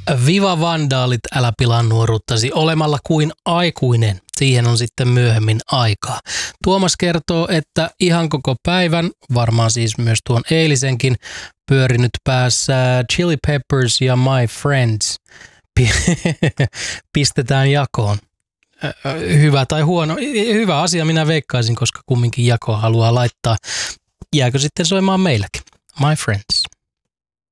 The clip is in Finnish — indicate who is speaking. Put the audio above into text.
Speaker 1: Viva Vandaalit, älä pilaa nuoruuttasi olemalla kuin aikuinen. Siihen on sitten myöhemmin aikaa. Tuomas kertoo, että ihan koko päivän, varmaan siis myös tuon eilisenkin, pyörinyt päässä Chili Peppers ja My Friends pistetään jakoon. Hyvä tai huono? Hyvä asia minä veikkaisin, koska kumminkin jakoa haluaa laittaa. Jääkö sitten soimaan meilläkin? My Friends.